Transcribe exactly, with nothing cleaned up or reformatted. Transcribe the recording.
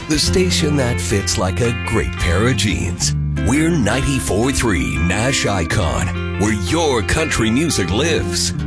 the station that fits like a great pair of jeans. We're ninety-four point three Nash Icon, where your country music lives.